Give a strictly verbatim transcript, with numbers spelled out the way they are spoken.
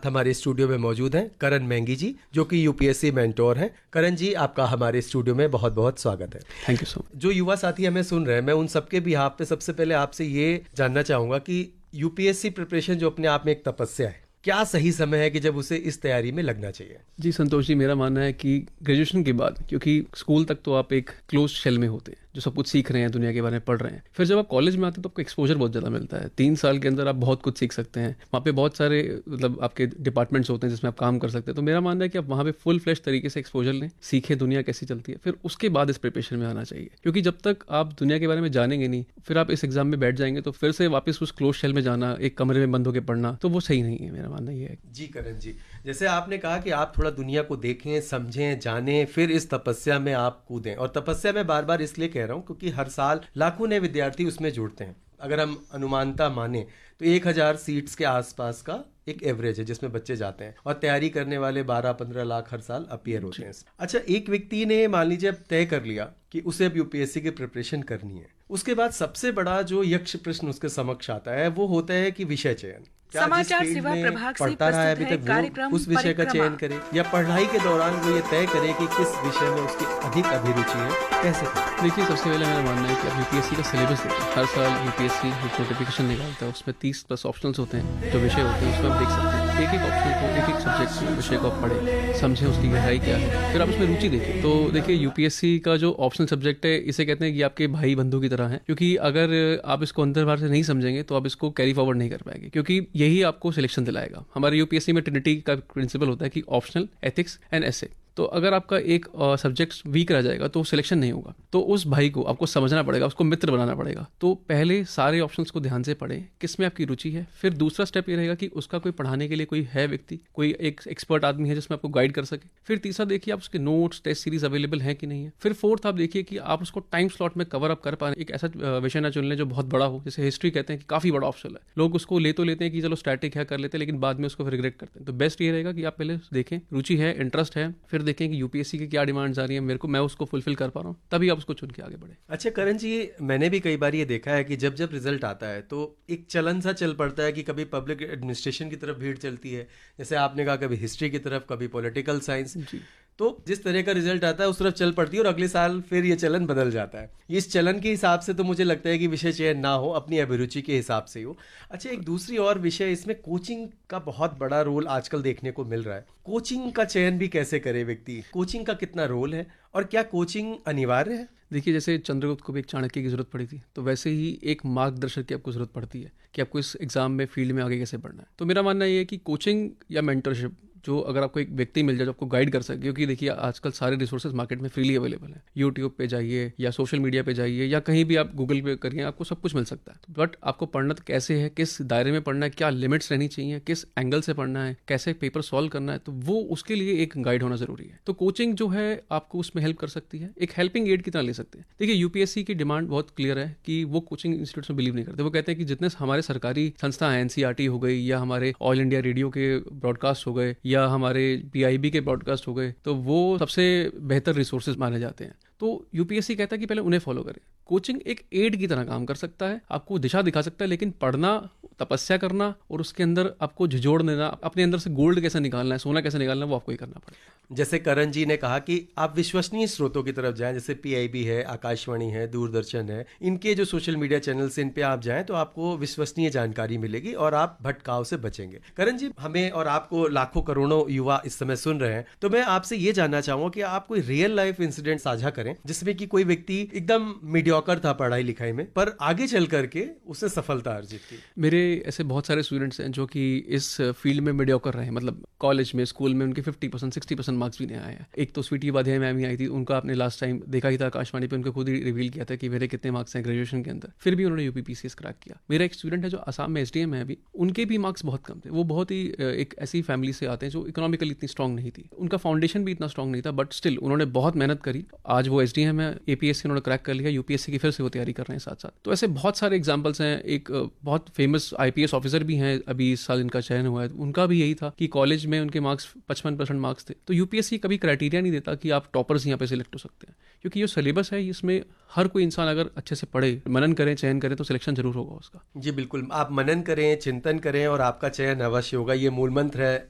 साथ हमारे स्टूडियो में मौजूद हैं करण मेंगी जी, जो कि यूपीएससी मेंटोर हैं। करण जी, आपका हमारे स्टूडियो में बहुत बहुत स्वागत है। Thank you so much. जो युवा साथी हमें सुन रहे हैं, मैं उन सबके बिहाफ पे सबसे पहले आपसे ये जानना चाहूंगा कि यूपीएससी प्रिपरेशन जो अपने आप में एक तपस्या है, क्या सही समय है कि जब उसे इस तैयारी में लगना चाहिए? जी संतोष जी, मेरा मानना है कि ग्रेजुएशन के बाद, क्योंकि स्कूल तक तो आप एक क्लोज शेल में होते हैं जो सब कुछ सीख रहे हैं, दुनिया के बारे में पढ़ रहे हैं। फिर जब आप कॉलेज में आते हैं तो आपको एक्सपोजर बहुत ज़्यादा मिलता है। तीन साल के अंदर आप बहुत कुछ सीख सकते हैं। वहाँ पे बहुत सारे मतलब आपके डिपार्टमेंट्स होते हैं जिसमें आप काम कर सकते हैं। तो मेरा मानना है कि आप वहाँ पे फुल फ्लैश तरीके से एक्सपोजर लें, सीखें दुनिया कैसी चलती है, फिर उसके बाद इस प्रिपरेशन में आना चाहिए। क्योंकि जब तक आप दुनिया के बारे में जानेंगे नहीं, फिर आप इस एग्जाम में बैठ जाएंगे तो फिर से वापस उस क्लोज शेल में जाना, एक कमरे में बंद होकर पढ़ना, तो वो सही नहीं है। मेरा मानना ये है। जी करण जी, जैसे आपने कहा कि आप थोड़ा दुनिया को देखें, समझें, जानें, फिर इस तपस्या में आप कूदें। और तपस्या में बार बार इसलिए कह रहा हूं क्योंकि हर साल लाखों नए विद्यार्थी उसमें जुड़ते हैं। अगर हम अनुमानता माने तो एक हजार सीट्स के आसपास का एक एवरेज है जिसमें बच्चे जाते हैं, और तैयारी करने वाले बारह पंद्रह लाख हर साल अपीयर होते हैं। अच्छा, एक व्यक्ति ने मान लीजिए अब तय कर लिया कि उसे अब यूपीएससी की प्रिपरेशन करनी है, उसके बाद सबसे बड़ा जो यक्ष प्रश्न उसके समक्ष आता है वो होता है कि विषय चयन। समाचार सेवा प्रभाग से पढ़ता रहा है अभी तक वो उस विषय का चयन करे, या पढ़ाई के दौरान वो ये तय करे कि किस विषय में उसकी अधिक अभिरुचि है, कैसे करें? देखिए, सबसे पहले मेरा मानना है कि आप यूपीएससी का सिलेबस देखें। हर साल यूपीएससी नोटिफिकेशन निकालता है, उसमें तीस प्लस ऑप्शनल्स होते हैं, जो विषय होते हैं उसमें आप देख सकते हैं। एक एक ऑप्शन को, एक एक सब्जेक्ट को, विषय को आप पढ़ें, समझें उसकी गहराई क्या है, फिर आप उसमें रुचि देखें। तो देखिए, यूपीएससी का जो ऑप्शनल सब्जेक्ट है, इसे कहते हैं कि आपके भाई बंधु की तरह है, क्योंकि अगर आप इसको अंदर बाहर से नहीं समझेंगे तो आप इसको कैरी फॉरवर्ड नहीं कर पाएंगे, क्योंकि यही आपको सिलेक्शन दिलाएगा। हमारे यूपीएससी में ट्रिनिटी का प्रिंसिपल होता है कि ऑप्शनल, एथिक्स एंड एसे। तो अगर आपका एक सब्जेक्ट वीक रह जाएगा तो सिलेक्शन नहीं होगा। तो उस भाई को आपको समझना पड़ेगा, उसको मित्र बनाना पड़ेगा। तो पहले सारे ऑप्शंस को ध्यान से पढ़ें, किसमें आपकी रुचि है। फिर दूसरा स्टेप ये रहेगा कि उसका कोई पढ़ाने के लिए कोई है व्यक्ति, कोई एक एक्सपर्ट आदमी है जिसमें आपको गाइड कर सके। फिर तीसरा देखिए आप उसके नोट्स, टेस्ट सीरीज अवेलेबल है कि नहीं है। फिर फोर्थ आप देखिए कि आप उसको टाइम स्लॉट में कवर अप कर पा रहे हैं। एक ऐसा विषय ना चुन लें जो बहुत बड़ा हो, जैसे हिस्ट्री कहते हैं कि काफी बड़ा ऑप्शन है। लोग उसको ले तो लेते हैं कि चलो स्टैटिक है, कर लेते हैं, लेकिन बाद में उसको रिग्रेट करते हैं। तो बेस्ट ये रहेगा कि आप पहले देखें रुचि है, इंटरेस्ट है, फिर देखें कि यूपीएससी क्या डिमांड्स आ रही है मेरे को, मैं उसको फुलफिल कर पा रहा हूँ, तभी आप उसको चुन के आगे बढ़े। अच्छा करण जी, मैंने भी कई बार ये देखा है कि जब जब रिजल्ट आता है तो एक चलन सा चल पड़ता है कि कभी पब्लिक एडमिनिस्ट्रेशन की तरफ भीड़ चलती है, जैसे आपने कहा, कभी हिस्ट्री की तरफ, कभी पॉलिटिकल साइंस। तो जिस तरह का रिजल्ट आता है उस तरफ चल पड़ती है, और अगले साल फिर ये चलन बदल जाता है। इस चलन के हिसाब से तो मुझे लगता है कि विषय चयन ना हो, अपनी अभिरुचि के हिसाब से हो। अच्छा, एक दूसरी और विषय, इसमें कोचिंग का बहुत बड़ा रोल आजकल देखने को मिल रहा है। कोचिंग का चयन भी कैसे करे व्यक्ति, कोचिंग का कितना रोल है, और क्या कोचिंग अनिवार्य है? देखिए, जैसे चंद्रगुप्त को भी एक चाणक्य की जरूरत पड़ी थी, तो वैसे ही एक मार्गदर्शक की आपको जरूरत पड़ती है कि आपको इस एग्जाम में फील्ड में आगे कैसे बढ़ना है। तो मेरा मानना ये है कि कोचिंग या मेंटरशिप, जो अगर आपको एक व्यक्ति मिल जाए जो आपको गाइड कर सके, क्योंकि देखिए आजकल सारे रिसोर्सेज मार्केट में फ्रीली अवेलेबल है। यूट्यूब पे जाइए या सोशल मीडिया पे जाइए या कहीं भी आप गूगल पे करिए, आपको सब कुछ मिल सकता है। बट आपको पढ़ना तो कैसे है, किस दायरे में पढ़ना है, क्या लिमिट्स रहनी चाहिए, किस एंगल से पढ़ना है, कैसे पेपर सॉल्व करना है, तो वो उसके लिए एक गाइड होना जरूरी है। तो कोचिंग जो है आपको उसमें हेल्प कर सकती है, एक हेल्पिंग एड की तरह ले सकते हैं। देखिए, यूपीएससी की डिमांड बहुत क्लियर है कि वो कोचिंग इंस्टीट्यूट में बिलीव नहीं करते। वो कहते हैं कि जितने हमारे सरकारी संस्था है, एनसीईआरटी हो गई, या हमारे ऑल इंडिया रेडियो के ब्रॉडकास्ट हो गए, या हमारे पीआईबी के ब्रॉडकास्ट हो गए, तो वो सबसे बेहतर रिसोर्सेज माने जाते हैं। तो यूपीएससी कहता है कि पहले उन्हें फॉलो करें। कोचिंग एक एड की तरह काम कर सकता है, आपको दिशा दिखा सकता है, लेकिन पढ़ना, तपस्या करना और उसके अंदर आपको झिझोड़ देना, अपने अंदर से गोल्ड कैसे निकालना है, सोना कैसे निकालना है, वो आपको ही करना पड़ेगा। जैसे करण जी ने कहा कि आप विश्वसनीय स्रोतों की तरफ जाएं, जैसे पीआईबी है, आकाशवाणी है, दूरदर्शन है, इनके जो सोशल मीडिया चैनल्स, इन पे आप जाएं तो आपको विश्वसनीय जानकारी मिलेगी और आप भटकाव से बचेंगे। करण जी, हमें और आपको लाखों करोड़ों युवा इस समय सुन रहे हैं, तो मैं आपसे ये जानना चाहूंगा कि आप कोई रियल लाइफ इंसिडेंट साझा करें जिसमें कि कोई व्यक्ति एकदम मीडियोकर था पढ़ाई लिखाई में, पर आगे चल करके उसने सफलता अर्जित की। मेरे ऐसे बहुत सारे स्टूडेंट्स हैं जो कि इस फील्ड में मीडियोकर रहे, मतलब कॉलेज में, स्कूल में उनके fifty percent sixty percent marks भी नहीं आए हैं। एक तो स्वीटी उपाध्याय मैम ही आई थी, उनका आपने लास्ट टाइम देखा ही था आकाशवाणी पे, उनके खुद ही रिवील किया था कि मेरे कितने मार्क्स हैं ग्रेजुएशन के अंदर, फिर भी उन्होंने यूपीपीसीएस क्रैक किया। मेरा एक स्टूडेंट है जो आसाम में एसडीएम है अभी, उनके भी मार्क्स बहुत कम थे। वो बहुत ही एक ऐसी फैमिली से आते हैं जो इकोनॉमिकली इतनी स्ट्रॉन्ग नहीं थी, उनका फाउंडेशन भी इतना स्ट्रॉन्ग नहीं था, बट स्टिल उन्होंने बहुत मेहनत करी। आज वो एसडीएम है, एपीएससी उन्होंने क्रैक कर लिया, यूपीएससी की फिर से वो तैयारी कर रहे हैं साथ साथ। तो ऐसे बहुत सारे एग्जाम्पल्स हैं। एक बहुत फेमस आईपीएस ऑफिसर भी हैं, अभी इस साल इनका चयन हुआ है, उनका भी यही था कि कॉलेज में उनके मार्क्स पचपन परसेंट मार्क्स थे। तो यूपीएससी कभी क्राइटेरिया नहीं देता कि आप टॉपर्स यहाँ पे सिलेक्ट हो सकते हैं, क्योंकि ये सिलेबस है, इसमें हर कोई इंसान अगर अच्छे से पढ़े, मनन करें, चयन करें, तो सिलेक्शन जरूर होगा उसका। जी बिल्कुल, आप मनन करें, चिंतन करें और आपका चयन अवश्य होगा, ये मूल मंत्र है